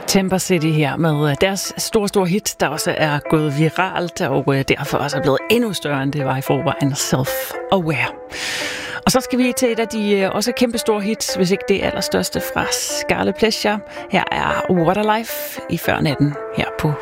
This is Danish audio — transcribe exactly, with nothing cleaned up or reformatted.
Temper City her med deres store, store hit, der også er gået viralt, og derfor også er blevet endnu større, end det var i forvejen, Self-Aware. Og så skal vi til et af de også kæmpe store hits, hvis ikke det allerstørste, fra Scarlet Pleasure. Her er Waterlife i før natten her på